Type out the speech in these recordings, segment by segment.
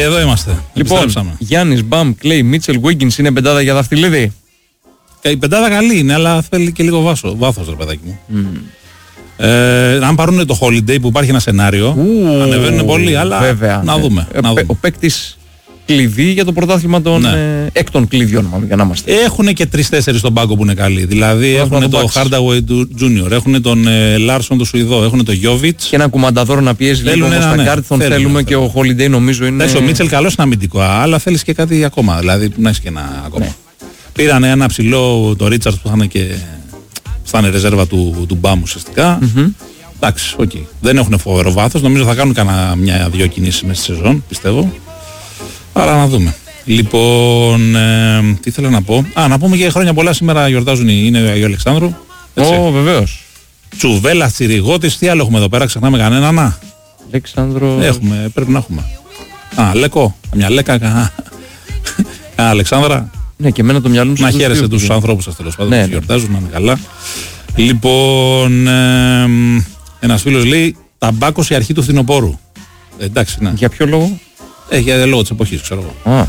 εδώ είμαστε. Λοιπόν, Γιάννης, Μπαμ, Κλέι, Μίτσελ, Wiggins είναι πεντάδα για Δαχτυλίδη. Η πεντάδα καλή είναι, αλλά θέλει και λίγο βάθος, ρε παιδάκι μου. Αν πάρουν το Holiday που υπάρχει ένα σενάριο, ανεβαίνουν πολύ, αλλά βέβαια, να δούμε. Ο παίκτης κλειδί για το πρωτάθλημα των εκ των κλειδιών, για να είμαστε. Έχουν και 3-4 στον πάγκο που είναι καλοί. Δηλαδή έχουν τον Hardaway Junior, έχουν τον Larsson τον Σουηδό, έχουν τον Jovic. Και ένα κουμανταδόρο να πιέζει λίγο στα κάρτ, θέλουμε και ο Holiday νομίζω είναι. Ο Μίτσελ καλός είναι αμυντικό, αλλά θέλει και κάτι ακόμα. Δηλαδή να έχει και ένα ακόμα. Ναι. Πήραν ένα ψηλό, το Richards που θα είναι και θα είναι ρεζέρβα του Μπαμ ουσιαστικά. Εντάξει, okay. Δεν έχουν φοβερό βάθος. Νομίζω θα κάνουν μια-δυο κινήσεις μέσα στη σεζόν, πιστεύω. Άρα να δούμε. Λοιπόν, τι θέλω να πω. Να πούμε και χρόνια πολλά. Σήμερα γιορτάζουν είναι ο Αγίου Αλεξάνδρου. Βεβαίως. Τσουβέλα, Τσιριγώτης, τι άλλο έχουμε εδώ πέρα, ξεχνάμε κανένα. Αλεξάνδρο. Πρέπει να έχουμε. Λέκο, μια λέκα, Αλεξάνδρα. Ναι, και εμένα το μυαλό μου. Να χαίρεσαι τους ανθρώπους σας τέλος πάντων, που γιορτάζουν, να είναι καλά. Λοιπόν, ένας φίλος λέει ταμπάκος η αρχή του φθινοπόρου. Εντάξει, ναι. Για ποιο λόγο? Για λόγω της εποχής, ξέρω εγώ.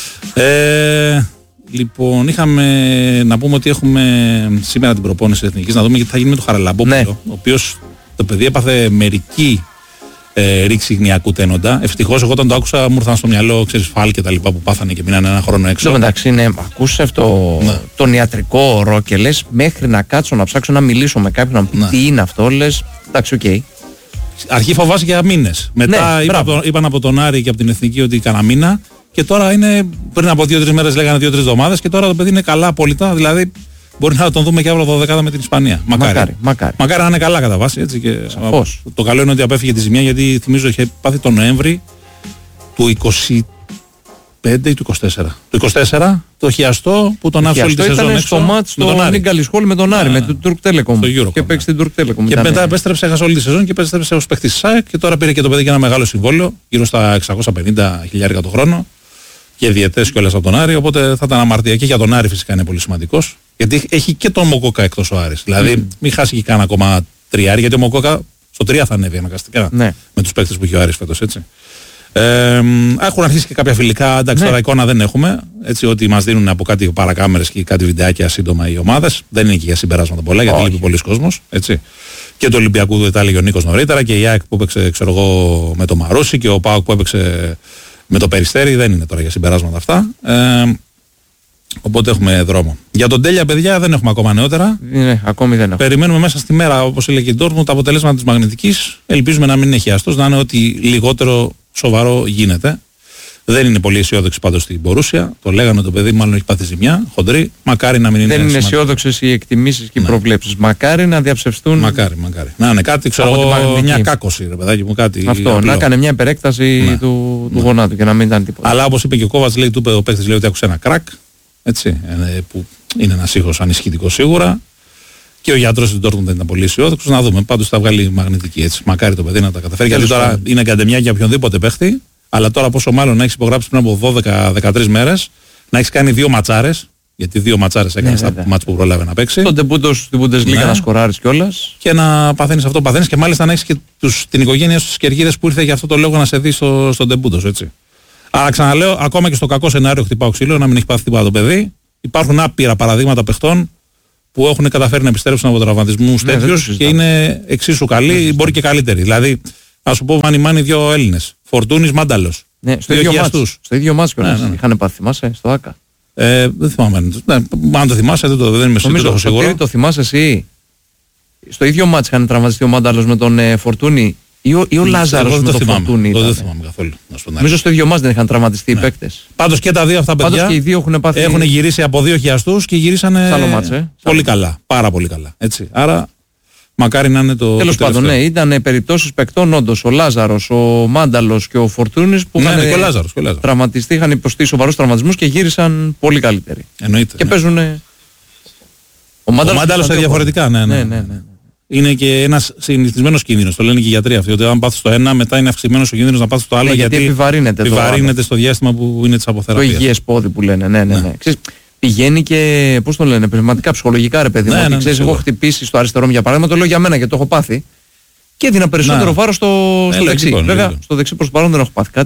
Λοιπόν, να πούμε ότι έχουμε σήμερα την προπόνηση της Εθνικής, να δούμε γιατί θα γίνει με το Χαραλαμπόπουλο, ο οποίος το παιδί έπαθε μερική ρήξη γνιακού τένοντα. Ευτυχώς εγώ όταν το άκουσα μου ήρθαν στο μυαλό, ξέρεις, φάλ και τα λοιπά που πάθανε και μείνανε ένα χρόνο έξω. Εντάξει, ακούς τον ιατρικό όρο και λες μέχρι να κάτσω να ψάξω να μιλήσω με κάποιον να πει τι είναι αυτό, λες εντάξει, οκ. Αρχή φοβάσαι για μήνες. Μετά είπαν από τον Άρη και από την Εθνική ότι κάνα μήνα και τώρα είναι πριν από 2-3 μέρες λέγανε 2-3 εβδομάδες και τώρα το παιδί είναι καλά απόλυτα. Δηλαδή μπορεί να τον δούμε και αύριο 12 με την Ισπανία. Μακάρι να είναι καλά κατά βάση. Έτσι, και το καλό είναι ότι απέφυγε τη ζημιά γιατί θυμίζω είχε πάθει τον Νοέμβρη του 25 ή του 24. Το 24 το χιαστό που τον άφησε όλη τη σεζόν έξω. Στο μάτς στο Νίγκαλι Σχόλ με τον Άρη, με την Turk Telecom. Και παίξει την Turk Telecom. Και μετά επέστρεψε, έχασε όλη τη σεζόν και επέστρεψε ως παίκτης της ΣΑΕΚ και τώρα πήρε και το παιδί και ένα μεγάλο συμβόλαιο, γύρω στα 650.000 το χρόνο και διαιτές κιόλας από τον Άρη. Οπότε θα ήταν αμαρτία και για τον Άρη φυσικά είναι πολύ σημαντικός. Γιατί έχει και τον Μοκόκα εκτός ο Άρης. Δηλαδή μην χάσει και κάνα ακόμα τριάρι, γιατί ο Μοκόκα στο 3 θα ανέβει αναγκαστικά με τους παίκτες που έχει ο Άρης φέτος, έτσι. Έχουν αρχίσει και κάποια φιλικά, εντάξει, τώρα εικόνα δεν έχουμε, έτσι, ότι μας δίνουν από κάτι παρακάμερες και κάτι βιντεάκια σύντομα οι ομάδες. Δεν είναι και για συμπεράσματα πολλά, γιατί λείπει πολλοί κόσμος, έτσι. Και το Ολυμπιακού του τα έλεγε ο Νίκος νωρίτερα και η ΑΕΚ που έπαιξε, ξέρω εγώ, με το Μαρούσι και ο ΠΑΟΚ που έπαιξε με το Περιστέρι, δεν είναι τώρα για συμπεράσματα αυτά. Οπότε έχουμε δρόμο. Για τον Τέλια, παιδιά, δεν έχουμε ακόμα νεότερα. Ναι, ακόμη δεν έχουμε. Περιμένουμε μέσα στη μέρα, όπως έλεγε η Ντόρτμουντ, τα αποτελέσματα της Μαγνητικής. Ελπίζουμε να μην είναι χιαστός, να είναι ότι λιγότερο σοβαρό γίνεται. Δεν είναι πολύ αισιόδοξη πάντως στην Μπορούσια. Το λέγανε το παιδί, μάλλον έχει πάθει ζημιά, χοντρή. Μακάρι να μην είναι. Δεν είναι αισιόδοξες οι εκτιμήσεις και οι προβλέψεις. Μακάρι να διαψευστούν. Μακάρι. Να είναι κάτι, ξέρω εγώ, μια κάκωση, ρε παιδάκι μου, κάτι. Αυτό, απλό. Να έκανε μια υπερέκταση του γονάτου και να μην ήταν τίποτα. Αλλά όπως είπε και ο Κόβατς, λέει, ο παίκτης λέει ότι άκουσε ένα κρακ. Έτσι, που είναι ένας ήχος ανησυχητικός σίγουρα. Και ο γιατρός του Ντόρτμουντ δεν ήταν πολύ αισιόδοξος. Να δούμε. Πάντως θα βγάλει Μαγνητική. Έτσι. Μακάρι το παιδί να τα καταφέρει. Γιατί τώρα είναι καντεμιά για οποιονδήποτε παίχτη. Αλλά τώρα πόσο μάλλον να έχει υπογράψει πριν από 12-13 μέρες, να έχει κάνει 2 ματσάρες. Γιατί 2 ματσάρες έκανε στα μάτς που προλάβει να παίξει. Τον τεμπούτο στην Bundesliga να σκοράρεις κιόλας. Και να παθαίνεις αυτό που παθαίνεις και μάλιστα να έχεις και την οικογένεια στους Κεργίδες που ήρθε για αυτό το λόγο να σε δει στον τεμπούτο, έτσι. Άρα ξαναλέω, ακόμα και στο κακό σενάριο χτυπάω ξύλο, να μην έχει πάθει τίποτα το παιδί. Υπάρχουν άπειρα παραδείγματα παιχτών που έχουν καταφέρει να επιστρέψουν από τραυματισμούς τέτοιους και είναι εξίσου καλοί, μπορεί και καλύτεροι. Δηλαδή, ας σου πω, μάνι 2 Έλληνες. Φορτούνης, Μάνταλος. Ναι, στο ίδιο μάτς κιόλας. Είχαν πάθει, θυμάσαι, στο ΆΚΑ. Δεν θυμάμαι. Ναι, αν το θυμάσαι, δεν είμαι σίγουρο. Το θυμάσαι εσύ. Στο ίδιο μάτς είχαν τραυματιστεί ο Μάνταλος με τον Φορτούνη. Ή ο Λάζαρος με τον Φορτούνη. Δεν θυμάμαι καθόλου. Νομίζω στο ίδιο μάτς δεν είχαν τραυματιστεί οι παίκτες. Πάντως και τα δύο αυτά παιδιά. Πάντως και οι δύο έχουν γυρίσει από 2 χιαστούς και γυρίσανε πολύ καλά. Πάρα πολύ καλά. Έτσι. Άρα μακάρι να είναι το. Τέλος πάντων, ναι, ήταν περιπτώσεις παικτών όντως. Ο Λάζαρος, ο Μάνταλος και ο Φορτούνης που είχαν τραυματιστεί, είχαν υποστεί σοβαρούς τραυματισμούς και γύρισαν πολύ καλύτεροι. Εννοείται. Και παίζουν. Ο Μάνταλος διαφορετικά, ναι. Είναι και ένας συνηθισμένος κίνδυνος. Το λένε και οι γιατροί αυτοί. Ότι αν πάθεις το ένα, μετά είναι αυξημένος ο κίνδυνος να πάθεις το άλλο. Γιατί επιβαρύνεται στο διάστημα που είναι της αποθεραπείας. Το υγιές πόδι που λένε. Ναι. Ξέρεις, πηγαίνει και, πώς το λένε, πνευματικά, ψυχολογικά, ρε παιδί μου. Ξέρεις, εγώ χτυπήσει στο αριστερό μου για παράδειγμα, το λέω για μένα γιατί το έχω πάθει. Και έδινα περισσότερο βάρος στο δεξί. Βέβαια, στο δεξί προς το παρόν δεν έχω πάθει κάτι.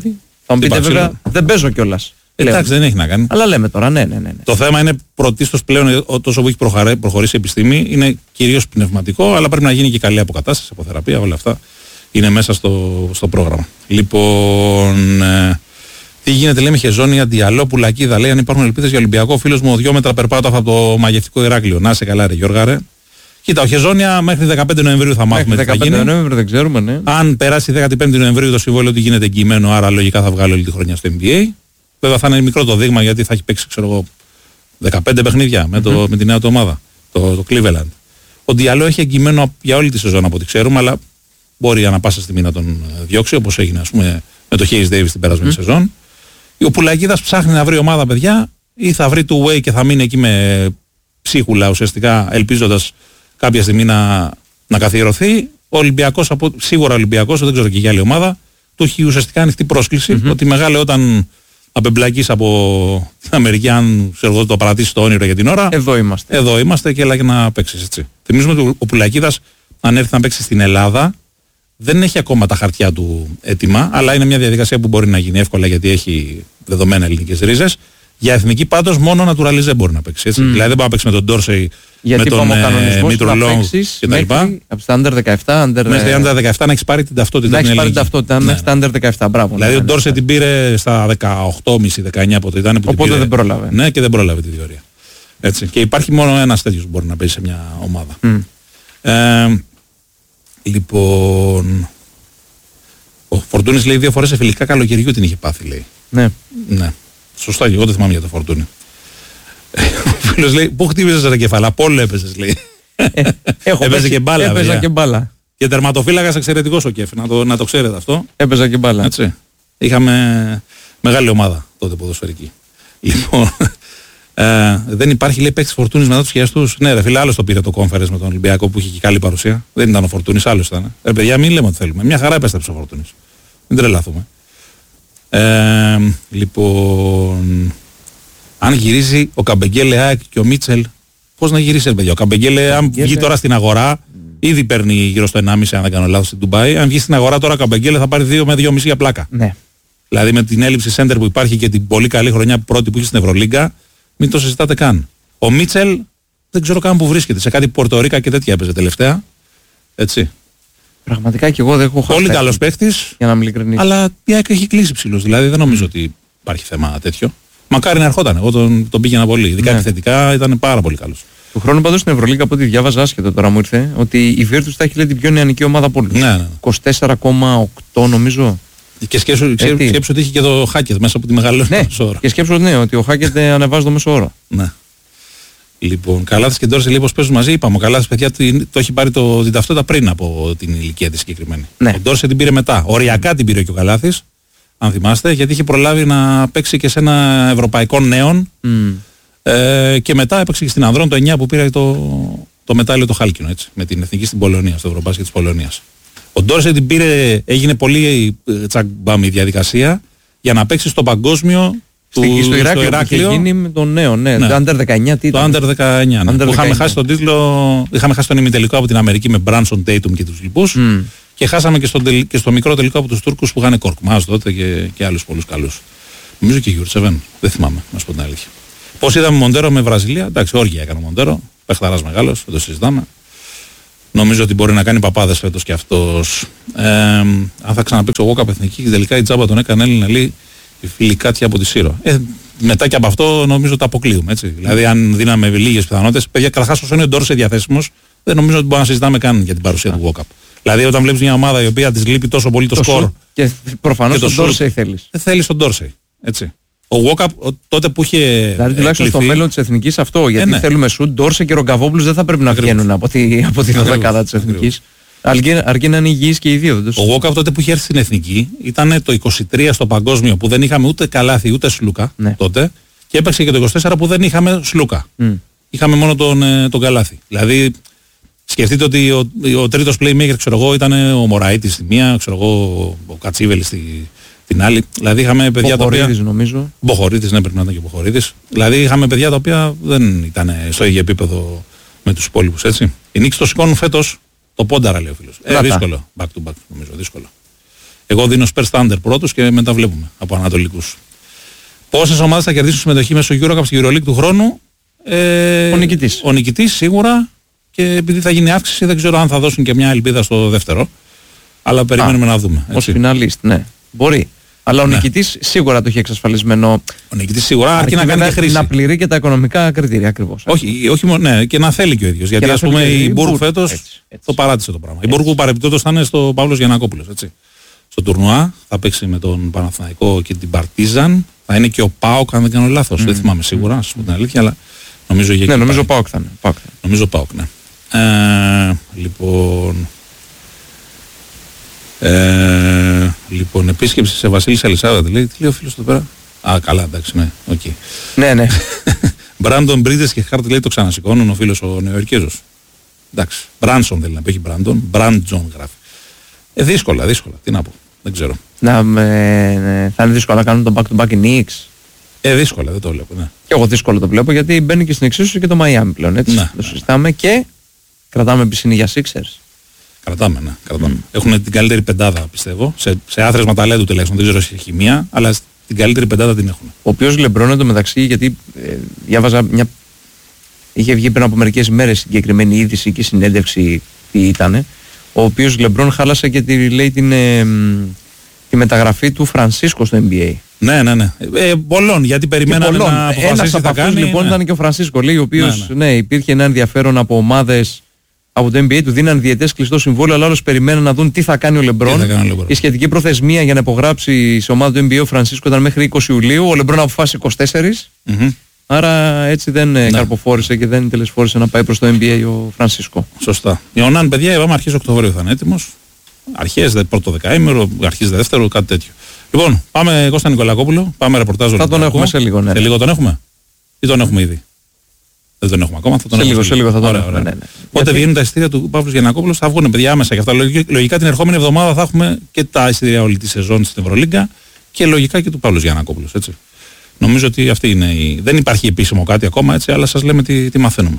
Θα μου πείτε βέβαια, δεν παίζω κιόλας. Εντάξει, δεν έχει να κάνει. Αλλά λέμε τώρα, ναι. Το θέμα είναι πρωτίστως πλέον, τόσο που έχει προχωρήσει η επιστήμη, είναι κυρίως πνευματικό, αλλά πρέπει να γίνει και καλή αποκατάσταση, αποθεραπεία, όλα αυτά είναι μέσα στο πρόγραμμα. Λοιπόν, τι γίνεται, λέμε Χεζόνια, Διαλό, Πουλακίδα, λέει αν υπάρχουν ελπίδες για Ολυμπιακό. Φίλος μου, 2 μέτρα περπάτω από το μαγευτικό Ηράκλειο. Να σε καλά, ρε Γιώργα, ρε. Κοίτα, ο Χεζόνια μέχρι 15 Νοεμβρίου θα μάθουμε τι θα γίνει. 15 Νοεμβρίου δεν ξέρουμε, ναι. Αν περάσει 15 Νοεμβρίου το συμβόλαιο ότι γίνεται εγγυημένο, άρα λογικά θα βγάλει όλη τη χρονιά στο NBA. Βέβαια θα είναι μικρό το δείγμα γιατί θα έχει παίξει, ξέρω εγώ, 15 παιχνίδια με τη νέα του ομάδα, το Cleveland. Ο Διαλό έχει εγγυημένο για όλη τη σεζόν από ό,τι ξέρουμε, αλλά μπορεί ανά πάσα στιγμή να τον διώξει, όπως έγινε ας πούμε με το Hayes Davis την περασμένη σεζόν. Ο Πουλακίδας ψάχνει να βρει ομάδα, παιδιά, ή θα βρει two way και θα μείνει εκεί με ψίχουλα ουσιαστικά, ελπίζοντας κάποια στιγμή να καθιερωθεί. Ο Ολυμπιακός, σίγουρα ο Ολυμπιακός, δεν ξέρω και για άλλη ομάδα, του έχει ουσιαστικά ανοιχτή πρόσκληση ότι μεγάλε όταν απεμπλακείς από την Αμερική, αν ξέρω, το παρατήσεις το όνειρο για την ώρα. Εδώ είμαστε και έλα και να παίξεις έτσι. Θυμίζουμε ότι ο Πουλακίδας, αν έρθει να παίξει στην Ελλάδα, δεν έχει ακόμα τα χαρτιά του έτοιμα, αλλά είναι μια διαδικασία που μπορεί να γίνει εύκολα γιατί έχει δεδομένα ελληνικές ρίζες. Για εθνική πάντως μόνο naturalize μπορεί να παίξει. Έτσι. Δηλαδή δεν μπορεί να παίξει με τον Ντόρσεϊ, με τον Μήτρο Λόγκ κτλ. Από τα Under 17, μέχρι τα Under 17 να έχει πάρει την ταυτότητα. Να έχει πάρει την ταυτότητα μέχρι τα Under 17. Μπράβο. Δηλαδή ο Ντόρσεϊ την πήρε στα 18,5-19 πότε ήταν. Οπότε δεν πρόλαβε. Ναι, και δεν πρόλαβε τη διορία. Έτσι. Και υπάρχει μόνο ένας τέτοιος που μπορεί να παίζει σε μια ομάδα. Λοιπόν, ο Φορτούνης λέει 2 φορές σε φιλικά καλοκαιριού την είχε πάθει, λέει. Ναι. Σωστά, και εγώ δεν θυμάμαι για το Φορτούνη. Ο φίλος λέει, πού χτύπησες τα κεφάλα, πόλο έπαιζες, λέει. Έπαιζε και μπάλα. Έπαιζα και μπάλα. Και τερματοφύλακας εξαιρετικός ο Κέφ, να το ξέρετε αυτό. Έπαιζα και μπάλα. Έτσι. Είχαμε μεγάλη ομάδα τότε ποδοσφαιρική. Λοιπόν, δεν υπάρχει, λέει, παίκτης Φορτούνης μετά τους χειριστούς. Ναι, ρε φίλε, άλλος το πήρε το conference με τον Ολυμπιακό που είχε και καλή παρουσία. Δεν ήταν ο Φορτούνης, άλλος ήταν. Ρε παιδιά, μην λέμε ότι θέλουμε. Μια χαρά επέστρεψε ο Φορτούνης. Μην τρελαθούμε. Λοιπόν, αν γυρίζει ο Καμπεγγέλε ΑΕΚ και ο Μίτσελ, πώς να γυρίσει, ρε παιδιά. Ο Καμπεγγέλε, αν βγει τώρα στην αγορά, ήδη παίρνει γύρω στο 1,5 αν δεν κάνω λάθος στην Ντουμπάι. Αν βγει στην αγορά τώρα ο Καμπεγγέλε θα πάρει 2 με 2,5 για πλάκα. Ναι. Δηλαδή με την έλλειψη center που υπάρχει και την πολύ καλή χρονιά πρώτη που είχε στην Ευρωλίγκα, μην το συζητάτε καν. Ο Μίτσελ δεν ξέρω καν που βρίσκεται. Σε κάτι Πορτορίκα και τέτοια έπαιζε τελευταία. Έτσι. Πραγματικά και εγώ δεν έχω χάσει. Πολύ καλός παίκτης. Για να είμαι ειλικρινής. Αλλά η ΑΕΚ έχει κλείσει ψηλός. Δηλαδή δεν νομίζω ότι υπάρχει θέμα τέτοιο. Μακάρι να ερχόταν. Εγώ τον πήγαινα πολύ. Ειδικά επιθετικά ήταν πάρα πολύ καλός. Του χρόνου πάντως στην Ευρωλίγκα, από ό,τι διάβαζα, άσχετο τώρα μου ήρθε, ότι η Virtus θα έχει, λέει, την πιο νεανική ομάδα από όλους. Ναι. 24,8 νομίζω. Και σκέψου ότι είχε και το Χάκετ μέσα από τη μεγαλύτερη μέσο όρο. Και σκέψου ότι ο Χάκετ ανεβάζει το μέσο όρο. Ναι. Λοιπόν, Καλάθης και Ντόρσεϊ, πώς παίζουν μαζί, είπαμε. Ο Καλάθης, παιδιά, το έχει πάρει την ταυτότητα πριν από την ηλικία της συγκεκριμένη. Ναι. Ο Ντόρσεϊ την πήρε μετά. Οριακά την πήρε και ο Καλάθης, αν θυμάστε, γιατί είχε προλάβει να παίξει και σε ένα ευρωπαϊκό νέον. Και μετά έπαιξε και στην Ανδρών το 9 που πήρε το μετάλλιο το χάλκινο, έτσι, με την εθνική στην Πολωνία, στο Ευρωμπάσκετ της Πολωνίας. Ο Ντόρσεϊ την πήρε, έγινε πολύ τσακμπάμ η διαδικασία για να παίξει στο παγκόσμιο. Στο Ηράκλειο που είχε γίνει με τον νέο, ναι. Το Under 19 τι ήταν. Το Under 19, ναι. Που είχαμε χάσει τον τίτλο, είχαμε χάσει τον ημιτελικό από την Αμερική με Branson, Tatum και τους λοιπούς. Και χάσαμε και στο μικρό τελικό από τους Τούρκους που είχαν Κορκμάζ τότε και άλλους πολλούς καλούς. Νομίζω και Γιουρτσεβέν, δεν θυμάμαι, να σου πω την αλήθεια. Πώς είδαμε Μοντέρο με Βραζιλία, εντάξει, όργια έκανε ο Μοντέρο, παιχταράς μεγάλος, δεν το συζητάμε. Νομίζω ότι μπορεί να κάνει παπάδες φέτος και αυτός. Αν θα ξαναπαίξει ο Γόκαπ εθνική και τελικά η τζάμπα τον έκανε Έλληνα, λέει, η φίλη Κάτια από τη Σύρο. Μετά και από αυτό νομίζω τα αποκλείουμε. Έτσι. Δηλαδή, αν δίναμε λίγες πιθανότητες, παιδιά, καταρχάς όσο είναι ο Ντόρσεϊ διαθέσιμος, δεν νομίζω ότι μπορούμε να συζητάμε καν για την παρουσία του Γόκαπ. Δηλαδή, όταν βλέπεις μια ομάδα η οποία της λείπει τόσο πολύ το σκορ. Και προφανώς τον Ντόρσεϊ θέλεις. Θέλεις τον Ντόρσεϊ. Έτσι. Ο Γόκαπ τότε που είχε. Δηλαδή τουλάχιστον στο μέλλον της εθνικής αυτό. Γιατί θέλουμε σουτ, Ντόρσεϊ και Ρογκαβόπουλος δεν θα πρέπει να βγαίνουν από τη δεκάδα της εθνικής. Αρκεί να είναι υγιείς και οι δύο. Ο Γόκαπ τότε που είχε έρθει στην εθνική ήταν το 23 στο παγκόσμιο που δεν είχαμε ούτε Καλάθι ούτε Σλούκα τότε. Και έπαιξε και το 24 που δεν είχαμε Σλούκα. Είχαμε μόνο τον Καλάθι. Δηλαδή σκεφτείτε ότι ο τρίτος playmaker, ξέρω εγώ, ήταν ο Μωραΐτης στη μία, ξέρω εγώ, ο Κατσίβελης την άλλη. Δηλαδή είχαμε παιδιά τα οποία. Νομίζω. Μποχορίτης, ναι, πρέπει να ήταν και ο Μποχορίτης. Δηλαδή είχαμε παιδιά τα οποία δεν ήταν στο ίδιο επίπεδο με τους υπόλοιπους, έτσι. Οι Νίξ το σηκώνουν φέτος το πόνταρα, λέει ο φίλος. Δύσκολο. Back to back, νομίζω, δύσκολο. Εγώ δίνω Spurs Thunder πρώτους και μετά βλέπουμε από ανατολικούς. Πόσες ομάδες θα κερδίσουν συμμετοχή μέσω EuroCup στη EuroLeague του χρόνου? Ο νικητής σίγουρα, και επειδή θα γίνει αύξηση δεν ξέρω αν θα δώσουν και μια ελπίδα στο δεύτερο. Αλλά περιμένουμε να δούμε. Ως φιναλίστ, ναι. Μπορεί. Αλλά ο νικητής σίγουρα το έχει εξασφαλισμένο. Ο νικητής σίγουρα, αρκεί να κάνει και χρήση. Να πληρεί και τα οικονομικά κριτήρια ακριβώς. Όχι μόνο, ναι, και να θέλει και ο ίδιος. Γιατί ας πούμε η Μπουργκ φέτος το παράτησε το πράγμα. Η Μπουργκ παρεπιπτόντως θα είναι στο Παύλος Γιαννακόπουλος. Στο τουρνουά θα παίξει με τον Παναθηναϊκό και την Παρτίζαν. Θα είναι και ο ΠΑΟΚ, αν δεν κάνω λάθος. Δεν θυμάμαι σίγουρα, ας πούμε την αλήθεια, αλλά νομίζω για νομίζω ο ΠΑΟΚ θα είναι. Νομίζω ΠΑΟΚ, ναι. Λοιπόν, επίσκεψη σε Βασίλισσα Ελισάβετ. Τι λέει ο φίλος εδώ πέρα? Καλά, εντάξει, ναι. Okay. Ναι. Μπράντον Μπρίτζες και Χάρτ λέει το ξανασηκώνουν ο φίλος ο Νεοερκέζος. Εντάξει. Μπράνσον θέλει να πει, όχι Μπράντον. Μπράντζον γράφει. Δύσκολα. Τι να πω. Δεν ξέρω. Θα είναι δύσκολο να κάνουν τον back-to-back οι Knicks. Δύσκολα, δεν το βλέπω. Ναι. Και εγώ δύσκολο το βλέπω γιατί μπαίνει και στην εξίσωση και το Miami πλέον. Έτσι. Ναι, το συζητάμε και κρατάμε πισίνη για Sixers. Κρατάμε. Έχουν την καλύτερη πεντάδα, πιστεύω. Σε άθροισμα ταλέντου τουλάχιστον, δεν ξέρω σε χημεία, αλλά την καλύτερη πεντάδα την έχουν. Ο οποίος Λεμπρόν εντωμεταξύ, γιατί διάβαζα μια. Είχε βγει πριν από μερικές ημέρες συγκεκριμένη είδηση και συνέντευξη τι ήτανε. Ο οποίος Λεμπρόν χάλασε και τη μεταγραφή του Φρανσίσκο στο NBA. Ναι. Πολλών, γιατί περιμέναμε να αποφασίσει τι θα κάνει. Λοιπόν ήταν και ο Φρανσίσκο, λέει, ο οποίος υπήρχε ένα ενδιαφέρον από ομάδες από το NBA, του δίναν διετές κλειστό συμβόλαιο, αλλά άλλος περιμέναν να δουν τι θα κάνει ο Λεμπρόν. Η σχετική προθεσμία για να υπογράψει σε ομάδα του NBA ο Φρανσίσκο ήταν μέχρι 20 Ιουλίου, ο Λεμπρόν αποφάσισε 24. Άρα έτσι δεν καρποφόρησε και δεν τελεσφόρησε να πάει προς το NBA ο Φρανσίσκο. Σωστά. Η Ονάν, παιδιά, είπαμε αρχές Οκτωβρίου θα είναι έτοιμος. Αρχές, πρώτο δεκαήμερο, αρχές δεύτερο, κάτι τέτοιο. Λοιπόν, πάμε Κώστα Νικολακόπουλο, πάμε ρεπορτάζ. Θα τον έχουμε σε λίγο, ναι. Σε λίγο τον έχουμε ή τον έχουμε ήδη? Δεν τον έχουμε ακόμα. Θα τον σε λίγο θα τον έχουμε. Ναι. Πότε βγαίνουν τα εισιτήρια του Παύλου Γιαννακόπουλου? Θα βγουν, παιδιά, άμεσα και αυτά. Λογικά την ερχόμενη εβδομάδα θα έχουμε και τα εισιτήρια όλη τη σεζόν στην Ευρωλίγκα και λογικά και του Παύλου Γιαννακόπουλου. Νομίζω ότι αυτή είναι δεν υπάρχει επίσημο κάτι ακόμα, έτσι, αλλά σας λέμε τι μαθαίνουμε.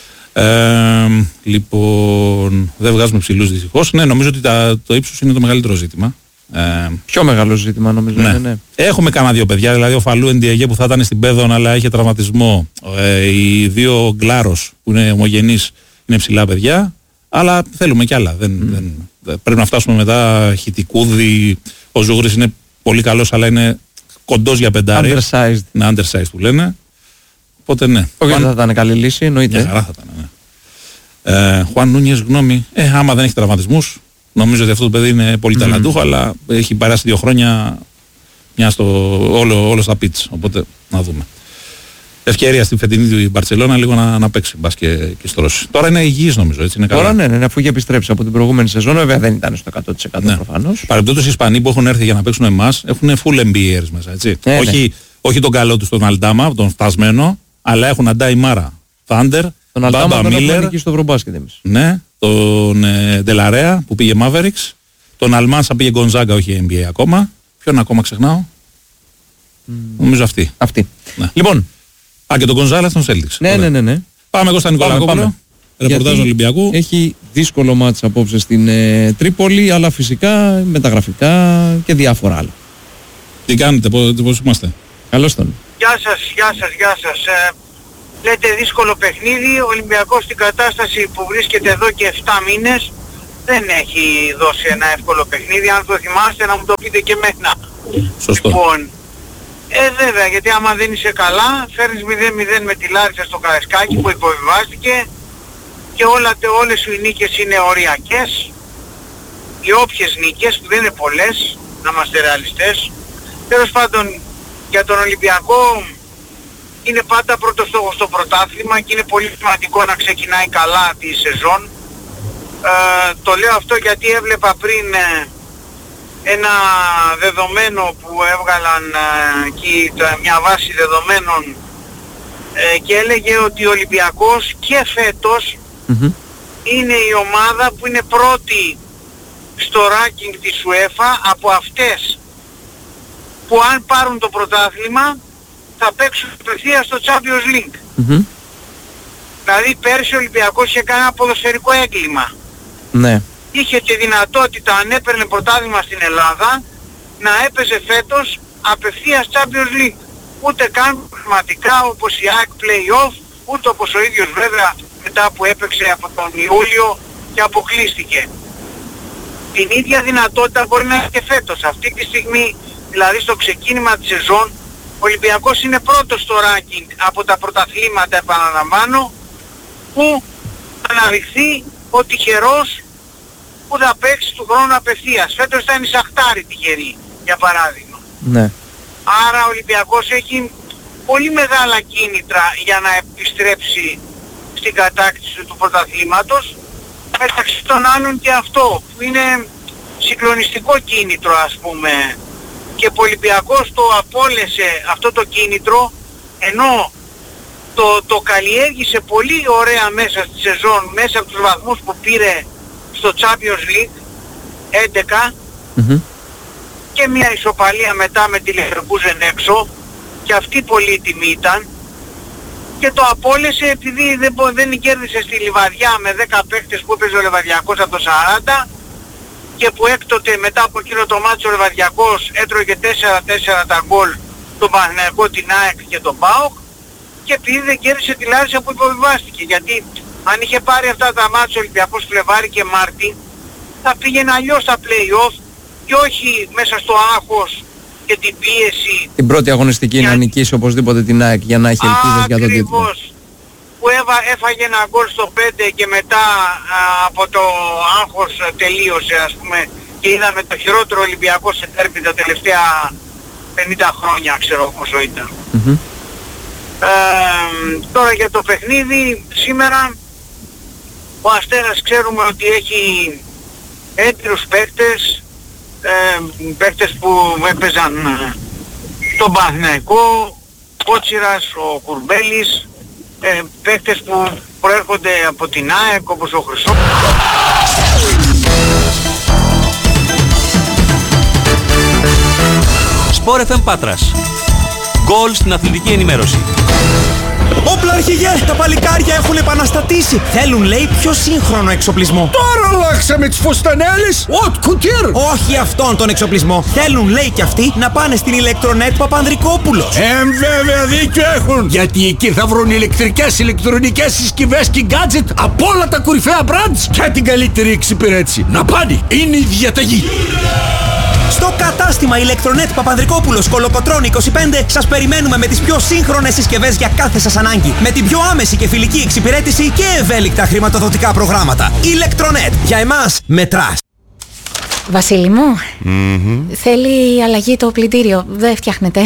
Λοιπόν, δεν βγάζουμε ψηλούς δυστυχώς. Ναι, νομίζω ότι το ύψος είναι το μεγαλύτερο ζήτημα. Πιο μεγάλο ζήτημα νομίζω. Ναι. Έχουμε κανένα δύο παιδιά, δηλαδή ο Φαλού Εντιαγέ που θα ήταν στην Πέδον αλλά είχε τραυματισμό. Οι δύο Γκλάρος που είναι ομογενείς είναι ψηλά παιδιά, αλλά θέλουμε κι άλλα. Πρέπει να φτάσουμε μετά. Χιτικούδη, ο Ζούγρης είναι πολύ καλός, αλλά είναι κοντός για πεντάρι. Undersized. Είναι undersized που λένε. Οπότε ναι. Όχι, δεν θα ήταν καλή λύση, εννοείται. Μια χαρά θα ήταν, ναι. Χουάν Νούνιες, γνώμη. Άμα δεν έχει τραυματισμούς, νομίζω ότι αυτό το παιδί είναι πολύ ταλαντούχο, αλλά έχει περάσει 2 χρόνια όλο στα πιτς. Οπότε να δούμε. Ευκαιρία στην φετινή του η Μπαρτσελώνα λίγο να παίξει μπας και στρώσει. Τώρα είναι υγιής νομίζω, έτσι είναι καλά. Τώρα ναι, αφού είχε επιστρέψει από την προηγούμενη σεζόν, βέβαια δεν ήταν στο 100% προφανώς. Παρεμπιπτόντως οι Ισπανοί που έχουν έρθει για να παίξουν εμάς έχουν full MBAers μέσα, έτσι. Όχι τον καλό του τον Αλντάμα, τον φτασμένο, αλλά έχουν Αντάι Μάρα, Thunder, τον Αλντάμα τον έχουμε εκεί στο Ευρωμπάσκετ εμείς. Ναι, τον Ντελαρέα που πήγε Mavericks, τον Αλμάνσα πήγε Γκονζάγκα, όχι NBA ακόμα. Ποιον ακόμα ξεχνάω? Νομίζω αυτή. Ναι. Λοιπόν. Και τον Γκονζάλα στον Celtics. Ναι. Πάμε εγώ στα Νικολακόπουλο. Ρεπορτάζ Ολυμπιακού. Έχει δύσκολο μάτς απόψε στην Τρίπολη, αλλά φυσικά μεταγραφικά και διάφορα άλλα. Τι κάνετε, πώς είμαστε? Καλώς τον. Γεια σας. Λέτε δύσκολο παιχνίδι. Ο Ολυμπιακός στην κατάσταση που βρίσκεται εδώ και 7 μήνες δεν έχει δώσει ένα εύκολο παιχνίδι. Αν το θυμάστε να μου το πείτε και εμένα. Σωστό. Λοιπόν, βέβαια, γιατί άμα δεν είσαι καλά φέρνεις 0-0 με τη Λάρισα στο Καραϊσκάκι που υποβιβάστηκε και όλες οι νίκες είναι οριακές. Οι όποιες νίκες που δεν είναι πολλές, να είμαστε ρεαλιστές. Τέλος πάντων, για τον Ολυμπιακό είναι πάντα πρώτο στόχο στο πρωτάθλημα και είναι πολύ σημαντικό να ξεκινάει καλά τη σεζόν. Το λέω αυτό γιατί έβλεπα πριν ένα δεδομένο που έβγαλαν εκεί, μια βάση δεδομένων και έλεγε ότι ο Ολυμπιακός και φέτος είναι η ομάδα που είναι πρώτη στο ranking της UEFA από αυτές που αν πάρουν το πρωτάθλημα θα παίξουν απευθείας στο Champions League. Δηλαδή πέρσι ο Ολυμπιακός είχε κάνει ένα ποδοσφαιρικό έγκλημα. Ναι. είχε τη δυνατότητα, αν έπαιρνε πρωτάθλημα στην Ελλάδα, να έπαιζε φέτος απευθείας Champions League. Ούτε καν πραγματικά όπως η ΑΕΚ play-off, ούτε όπως ο ίδιος βέβαια μετά που έπαιξε από τον Ιούλιο και αποκλείστηκε. Την ίδια δυνατότητα μπορεί να έχει και φέτος. Αυτή τη στιγμή, δηλαδή στο ξεκίνημα της σεζόν, ο Ολυμπιακός είναι πρώτος στο ranking από τα πρωταθλήματα, επαναλαμβάνω, που αναδειχθεί ο τυχερός που θα παίξει του χρόνου απευθείας. Φέτος ήταν η Σαχτάρη τυχερή, για παράδειγμα. Ναι. Άρα ο Ολυμπιακός έχει πολύ μεγάλα κίνητρα για να επιστρέψει στην κατάκτηση του πρωταθλήματος. Μεταξύ των άλλων και αυτό που είναι συγκλονιστικό κίνητρο, ας πούμε, και ο Ολυμπιακός το απόλυσε αυτό το κίνητρο, ενώ το καλλιέργησε πολύ ωραία μέσα στη σεζόν, μέσα από τους βαθμούς που πήρε στο Champions League 11 και μια ισοπαλία μετά με τη Leverkusen έξω, και αυτή πολύτιμη ήταν, και το απόλυσε επειδή δεν κέρδισε στη Λιβαδιά με 10 παίκτες που έπαιζε ο Λεβαδιακός από το 40, και που έκτοτε μετά από εκείνο το μάτσο ο Λεβαδιακός έτρωγε 4-4 τα γκολ τον Παναθηναϊκό, την ΑΕΚ και τον ΠΑΟΚ, και επειδή δεν κέρδισε τη Λάρισα που υποβιβάστηκε. Γιατί αν είχε πάρει αυτά τα μάτς ο Ολυμπιακός Φλεβάρι και Μάρτι, θα πήγαινε αλλιώς στα play-off και όχι μέσα στο άγχος και την πίεση. Την πρώτη αγωνιστική να νικήσει οπωσδήποτε την ΑΕΚ για να έχει ελπίδες για τον τίτλο. Ακριβώς. Που έφαγε ένα γκολ στο 5 και μετά από το άγχος τελείωσε, ας πούμε, και είδαμε το χειρότερο Ολυμπιακό σε τέρπι τα τελευταία 50 χρόνια, ξέρω πόσο ήταν. Τώρα για το παιχνίδι σήμερα, ο Αστέρας ξέρουμε ότι έχει έτοιμους παίκτες, παίκτες που έπαιζαν στον Παναθηναϊκό, Κότσιρας, ο Κουρμπέλης, παίκτες που προέρχονται από την ΑΕΚ όπως ο Χρυσός. Sport FM Πάτρας. Γκολ στην αθλητική ενημέρωση. Όπλα αρχηγέ! Τα παλικάρια έχουν επαναστατήσει. Θέλουν, λέει, πιο σύγχρονο εξοπλισμό. Τώρα αλλάξαμε τις φουστανέλες! Οτ κουτίρ! Όχι αυτόν τον εξοπλισμό. Θέλουν, λέει, κι αυτοί να πάνε στην Ηλεκτρονέτ Παπανδρικόπουλος. Βέβαια δίκιο έχουν! Γιατί εκεί θα βρουν ηλεκτρικές, ηλεκτρονικές συσκευές και gadget από όλα τα κορυφαία brands και την καλύτερη εξυπηρέτηση. Να πάνε! Είναι η διαταγή! Στο κατάστημα Ηλεκτρονέτ Παπανδρικόπουλος Κολοκοτρών 25 σας περιμένουμε με τις πιο σύγχρονες συσκευές για κάθε σας ανάγκη. Με την πιο άμεση και φιλική εξυπηρέτηση και ευέλικτα χρηματοδοτικά προγράμματα. Ηλεκτρονέτ. Για εμάς μετράς. Βασίλη μου, θέλει αλλαγή το πλυντήριο. Δεν φτιάχνεται.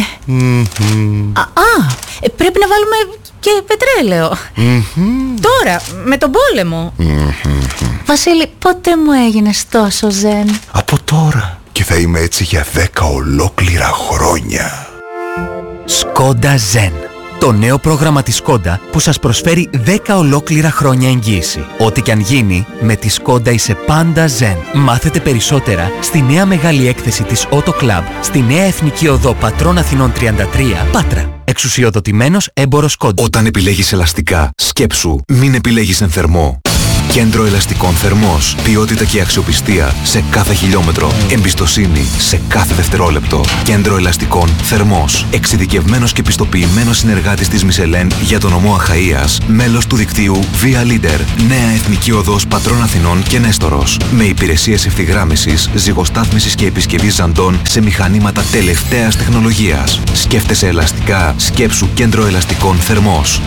Πρέπει να βάλουμε και πετρέλαιο. Τώρα, με τον πόλεμο. Βασίλη, πότε μου έγινες τόσο ζεν? Από τώρα. Και θα είμαι έτσι για 10 ολόκληρα χρόνια. Skoda Zen. Το νέο πρόγραμμα της Skoda που σας προσφέρει 10 ολόκληρα χρόνια εγγύηση. Ό,τι κι αν γίνει, με τη Skoda είσαι πάντα Zen. Μάθετε περισσότερα στη νέα μεγάλη έκθεση της Auto Club, στη νέα Εθνική Οδό Πατρών Αθηνών 33, Πάτρα. Εξουσιοδοτημένος έμπορος Skoda. Όταν επιλέγεις ελαστικά, σκέψου, μην επιλέγεις εν θερμό. Κέντρο ελαστικών Θερμός. Ποιότητα και αξιοπιστία σε κάθε χιλιόμετρο. Εμπιστοσύνη σε κάθε δευτερόλεπτο. Κέντρο ελαστικών Θερμός. Εξειδικευμένος και πιστοποιημένος συνεργάτης της Michelin για τον νομό Αχαΐας. Μέλος του δικτύου Via Leader. Νέα Εθνική Οδός Πατρών Αθηνών και Νέστορος. Με υπηρεσίες ευθυγράμμισης, ζυγοστάθμισης και επισκευής ζαντών σε μηχανήματα τελευταίας τεχνολογίας. Σκέφτεσαι ελαστικά, σκέψου Κέντρο ελαστικών Θερμός.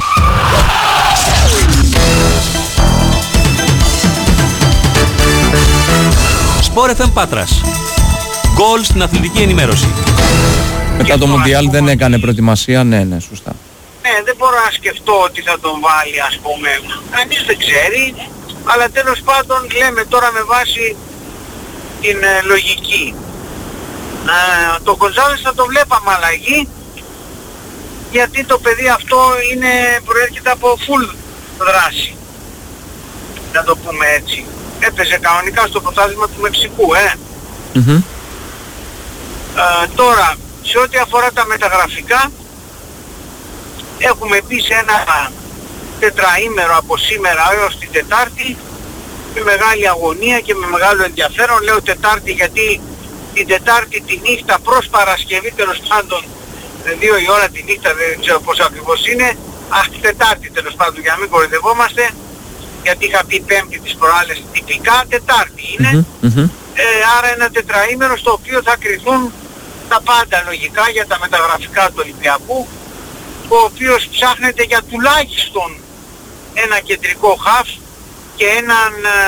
Sport FM Πάτρας. Γκολ στην αθλητική ενημέρωση. Μετά το Μουντιάλ δεν έκανε προετοιμασία, ναι, σωστά. Ναι, δεν μπορώ να σκεφτώ ότι θα τον βάλει, ας πούμε. Κανείς δεν ξέρει, αλλά τέλος πάντων λέμε τώρα με βάση την λογική. Το Γκονζάλες θα το βλέπαμε αλλαγή, γιατί το παιδί αυτό προέρχεται από full δράση. Να το πούμε έτσι. Έπαιζε κανονικά στο πρωτάθλημα του Μεξικού, τώρα, σε ό,τι αφορά τα μεταγραφικά, έχουμε πει σε ένα τετραήμερο από σήμερα έως την Τετάρτη με μεγάλη αγωνία και με μεγάλο ενδιαφέρον. Λέω Τετάρτη γιατί την Τετάρτη τη νύχτα προς Παρασκευή, τέλος πάντων 2 η ώρα τη νύχτα, δεν ξέρω πώς ακριβώς είναι, Τετάρτη τέλος πάντων για να μην κοροϊδευόμαστε, γιατί είχα πει Πέμπτη τις προάλλες, τυπικά Τετάρτη είναι. Άρα ένα τετραήμερο στο οποίο θα κριθούν τα πάντα λογικά για τα μεταγραφικά του Ολυμπιακού, ο οποίος ψάχνεται για τουλάχιστον ένα κεντρικό χαφ και έναν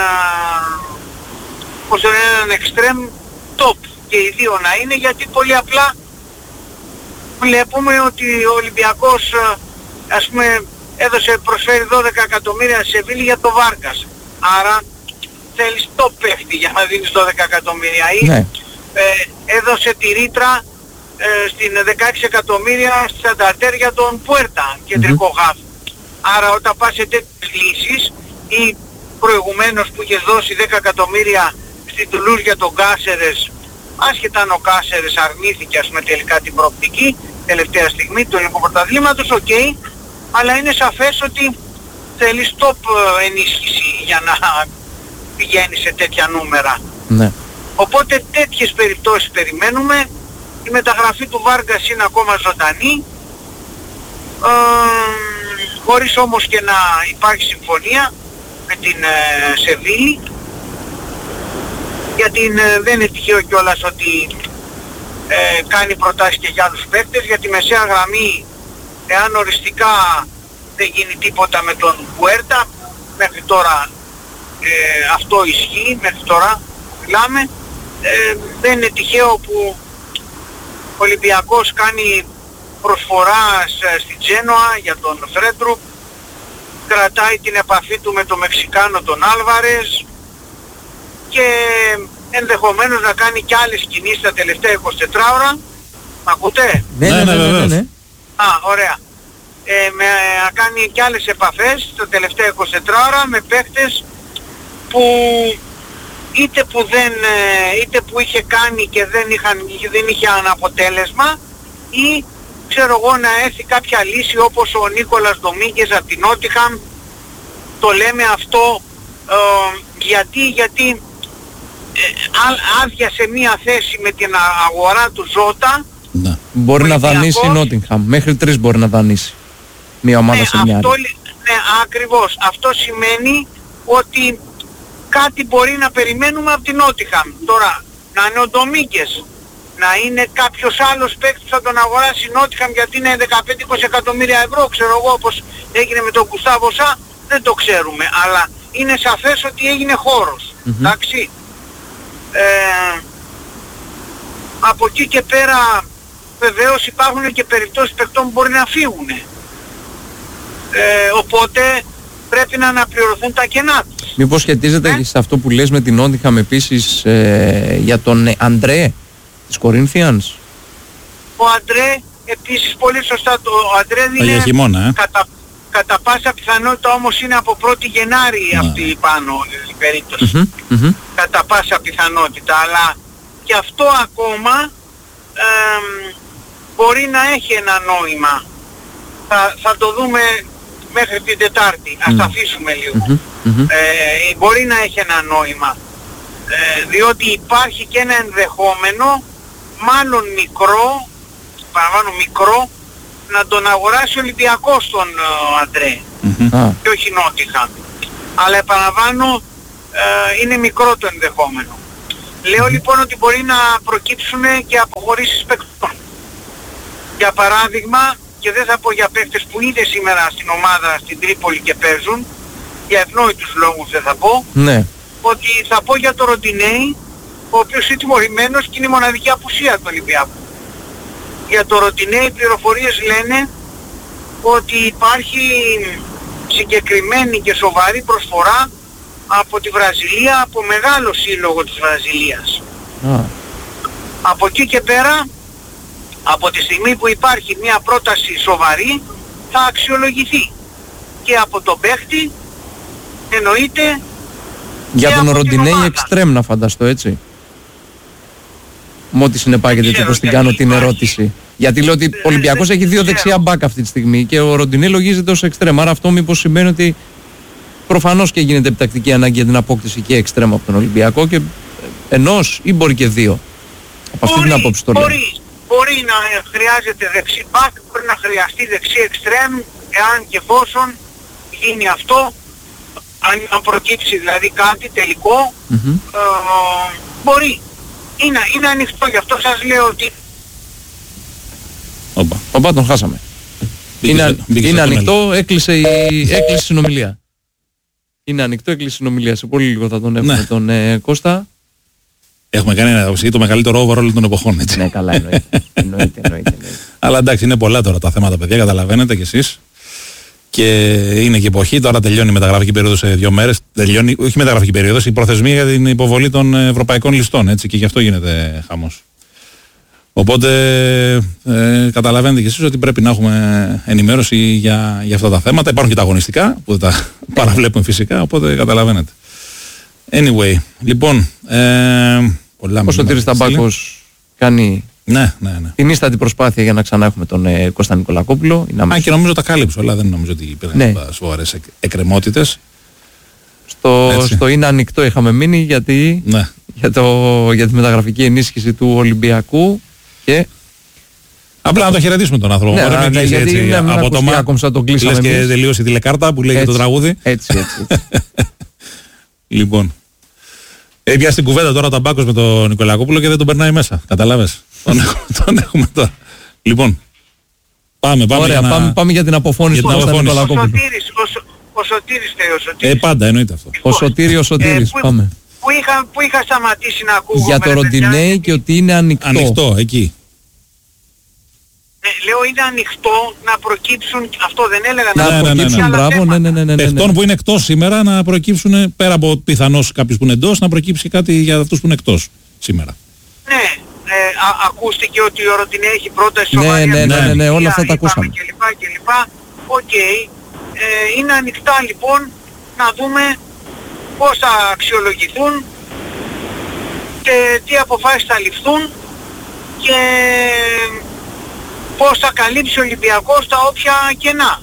εξτρέμ top, και οι δύο να είναι, γιατί πολύ απλά βλέπουμε ότι ο Ολυμπιακός ας πούμε προσφέρει 12 εκατομμύρια σε Σεβίλη για το Βάρκας, άρα θέλεις top παίχτη για να δίνεις 12 εκατομμύρια, ή έδωσε τη ρήτρα στην 16 εκατομμύρια στη Σανταρτέρ για τον Πουέρτα, κεντρικό χαφ. Άρα όταν πας σε τέτοιες λύσεις, ή προηγουμένως που είχες δώσει 10 εκατομμύρια στην Τουλούζ για τον Κάσερες, άσχετα αν ο Κάσερες αρνήθηκε ας πούμε τελικά την προοπτική τελευταία στιγμή του ελληνικού πρωταθλήματος, αλλά είναι σαφές ότι θέλεις top ενίσχυση για να πηγαίνει σε τέτοια νούμερα. Ναι. Οπότε τέτοιες περιπτώσεις περιμένουμε. Η μεταγραφή του Βάργκας είναι ακόμα ζωντανή, χωρίς όμως και να υπάρχει συμφωνία με την Σεβίλη, γιατί δεν είναι τυχαίο κιόλας ότι κάνει προτάσεις και για άλλους παίκτες, για τη μεσαία γραμμή, εάν οριστικά δεν γίνει τίποτα με τον Πουέρτα, μέχρι τώρα αυτό ισχύει, μέχρι τώρα μιλάμε, δεν είναι τυχαίο που ο Ολυμπιακός κάνει προσφορά στην Τζένοα για τον Φρέντρουκ, κρατάει την επαφή του με τον Μεξικάνο τον Άλβαρες και ενδεχομένως να κάνει και άλλες κινήσεις τα τελευταία 24 ώρα. Μ' ακούτε? Ναι. Ωραία. Να κάνει και άλλες επαφές τα τελευταία 24 ώρα με παίκτες που είτε που είχε κάνει και δεν είχε αναποτέλεσμα, ή ξέρω εγώ να έρθει κάποια λύση όπως ο Νίκολας Ντομίγκες από την Νότιχαμ. Το λέμε αυτό γιατί άδειασε μία θέση με την αγορά του Ζώτα. Ναι. Μπορεί να δανείσει η Νότιχαμ, μέχρι 3 μπορεί να δανείσει μία ομάδα σε μια άλλη. Ναι, ακριβώς. Αυτό σημαίνει ότι κάτι μπορεί να περιμένουμε από την Νότιχαμ. Τώρα, να είναι ο Ντομίγκες, να είναι κάποιος άλλος παίκτης που θα τον αγοράσει η Νότιχαμ γιατί είναι 15-20 εκατομμύρια ευρώ, ξέρω εγώ, όπως έγινε με τον Γκουστάβο Σα, δεν το ξέρουμε. Αλλά είναι σαφές ότι έγινε χώρος. Εντάξει. Από εκεί και πέρα βεβαίως υπάρχουν και περιπτώσεις παικτών που μπορεί να φύγουν. Οπότε πρέπει να αναπληρωθούν τα κενά τους. Μήπως σχετίζεται σε αυτό που λες με την Νότιχαμ επίσης για τον Αντρέ της Κορίνθιανς? Ο Αντρέ επίσης πολύ σωστά, ο Αντρέ είναι κατά πάσα πιθανότητα, όμως είναι από 1η Γενάρη αυτή πάνω η περίπτωση. Κατά πάσα πιθανότητα, αλλά και αυτό ακόμα μπορεί να έχει ένα νόημα. Θα το δούμε μέχρι την Τετάρτη, ας τα αφήσουμε λίγο. Μπορεί να έχει ένα νόημα, διότι υπάρχει και ένα ενδεχόμενο, μάλλον μικρό, να τον αγοράσει ο Ολυμπιακός τον Αντρέ και όχι Νότιχαμ. Αλλά επαναλαμβάνω, είναι μικρό το ενδεχόμενο. Λέω λοιπόν ότι μπορεί να προκύψουν και αποχωρήσεις παικτών. Για παράδειγμα, και δεν θα πω για παίκτες που είναι σήμερα στην ομάδα στην Τρίπολη και παίζουν, για ευνόητους λόγους δεν θα πω, ότι θα πω για το Ροντινέι, ο οποίος είναι τιμωρημένος και είναι η μοναδική απουσία του Ολυμπιακού. Για το Ροντινέι οι πληροφορίες λένε ότι υπάρχει συγκεκριμένη και σοβαρή προσφορά από τη Βραζιλία, από μεγάλο σύλλογο της Βραζιλίας. Από εκεί και πέρα, από τη στιγμή που υπάρχει μια πρόταση σοβαρή, θα αξιολογηθεί και από τον παίχτη, εννοείται. Για τον Ροντινέι εξτρέμ να φανταστώ, έτσι. Με ό,τι συνεπάγεται και πώς την κάνω την ερώτηση. Γιατί λέω ότι ο Ολυμπιακός έχει 2 δεξιά μπακ αυτή τη στιγμή και ο Ροντινέι λογίζεται ως εξτρέμ. Άρα αυτό μήπως σημαίνει ότι προφανώς και γίνεται επιτακτική ανάγκη για την απόκτηση και εξτρέμ από τον Ολυμπιακό και ενός ή μπορεί και δύο. Από αυτή την άποψη το λέω. Μπορεί να χρειάζεται δεξί μπακ, μπορεί να χρειαστεί δεξί εξτρέμ, εάν και εφόσον γίνει αυτό, αν προκύψει δηλαδή κάτι τελικό, μπορεί. Είναι ανοιχτό, γι' αυτό σας λέω ότι... Οπα, τον χάσαμε. Είναι ανοιχτό, έκλεισε η συνομιλία. Είναι ανοιχτό, έκλεισε η συνομιλία. Σε πολύ λίγο θα τον έχουμε τον Κώστα. Έχουμε κάνει το μεγαλύτερο overall των εποχών, έτσι. Ναι, καλά, εννοείται. Αλλά εντάξει, είναι πολλά τώρα τα θέματα, παιδιά, καταλαβαίνετε κι εσείς. Και είναι και εποχή, τώρα τελειώνει η μεταγραφική περίοδος σε 2 μέρες. Τελειώνει, όχι η μεταγραφική περίοδος, η προθεσμία για την υποβολή των ευρωπαϊκών ληστών, έτσι, και γι' αυτό γίνεται χαμός. Οπότε καταλαβαίνετε κι εσείς ότι πρέπει να έχουμε ενημέρωση για αυτά τα θέματα. Υπάρχουν και τα αγωνιστικά που δεν τα παραβλέπουμε φυσικά, οπότε καταλαβαίνετε. Anyway, λοιπόν, ο Σωτήρης Ταμπάκος κάνει την ίστατη προσπάθεια για να ξανά έχουμε τον Κώστα Νικολακόπουλο. Και νομίζω τα κάλυψε όλα, δεν νομίζω ότι υπήρχαν σοβαρές εκκρεμότητες. Στο είναι ανοιχτό είχαμε μείνει γιατί για τη μεταγραφική ενίσχυση του Ολυμπιακού και... Απλά να το χαιρετήσουμε τον άνθρωπο. Γιατί από το μάκομ σαν τον κλείσαμε εμείς. Και τελείωσε η τηλεκάρτα που λέει το τραγούδι. Έτσι. Λοιπόν. Έπιασε την κουβέντα τώρα ο Ταμπάκος με τον Νικολακόπουλο και δεν τον περνάει μέσα. Καταλάβες. Τον έχουμε τώρα. Λοιπόν. Πάμε για την αποφώνηση του Νικολακόπουλου. Ο Σωτήρης λέει. Πάντα εννοείται αυτό. Ο Σωτήρης, πάμε. Που είχα σταματήσει να ακούω. Για το Ροντινέι και ότι είναι ανοιχτό. Ανοιχτό, εκεί. Λέω είναι ανοιχτό να προκύψουν, αυτό δεν έλεγα, να προκύψουν, μπράβο, ναι. Παιχτών που είναι εκτός σήμερα να προκύψουν, πέρα από πιθανώς κάποιους που είναι εντός, να προκύψει κάτι για αυτούς που είναι εκτός σήμερα. Ναι, ακούστηκε ότι ο Ροντινέ έχει πρόταση σοβαρή. Ναι, όλα αυτά τα ακούσαμε. Κλπ. Οκ. Είναι ανοιχτά λοιπόν να δούμε πώς θα αξιολογηθούν και τι αποφάσεις θα ληφθούν και πώς θα καλύψει ο Ολυμπιακός τα όποια κενά.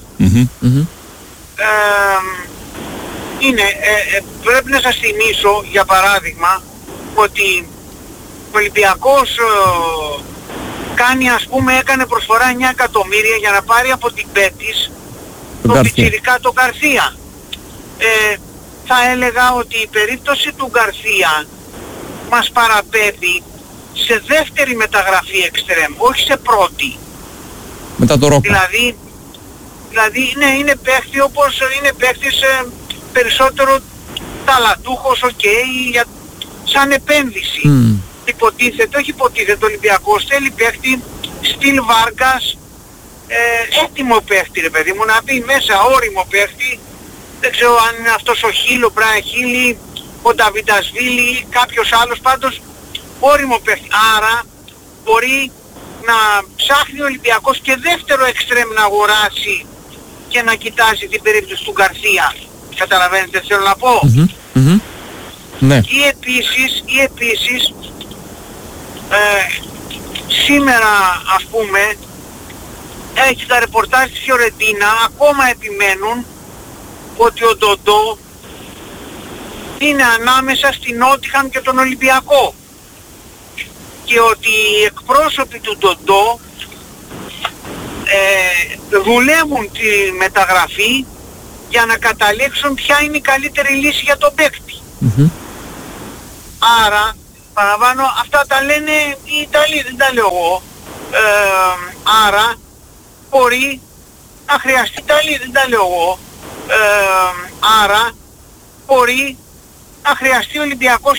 Πρέπει να σας θυμίσω, για παράδειγμα, ότι ο Ολυμπιακός έκανε προσφορά 9 εκατομμύρια για να πάρει από την Πέτης το πιτσιρικά τον Γκαρθία. Θα έλεγα ότι η περίπτωση του Γκαρθία μας παραπέμπει σε δεύτερη μεταγραφή εξτρέμ, όχι σε πρώτη. Μετά το Ρόκο. Δηλαδή ναι, είναι παίχτη όπως είναι παίχτης περισσότερο ταλαντούχος, σαν επένδυση. Όχι υποτίθεται, ο Ολυμπιακός θέλει παίχτη στυλ Βάρκας, έτοιμο παίχτη ρε παιδί μου, να μπει μέσα, όριμο παίχτη. Δεν ξέρω αν είναι αυτός ο Χίλ, ο Μπράιν Χίλ, ο Νταβιντασβίλη ή κάποιος άλλος, πάντως όριμο παίχτη. Άρα μπορεί να ψάχνει ο Ολυμπιακός και δεύτερο εξτρέμ να αγοράσει και να κοιτάζει την περίπτωση του Γκαρθία. Καταλαβαίνετε τι θέλω να πω. Ναι. Ή επίσης σήμερα ας πούμε έχει τα ρεπορτάζ της Φιωρεντίνα, ακόμα επιμένουν ότι ο Ντοντό είναι ανάμεσα στην Νότιχαμ και τον Ολυμπιακό και ότι οι εκπρόσωποι του Ντοντό δουλεύουν τη μεταγραφή για να καταλήξουν ποια είναι η καλύτερη λύση για τον παίκτη. Άρα, παραβάνω, αυτά τα λένε οι Ιταλοί, δεν τα λέω εγώ. Άρα, μπορεί να χρειαστεί Ιταλοί, δεν τα λέω εγώ. Άρα, μπορεί να χρειαστεί ο Ολυμπιακός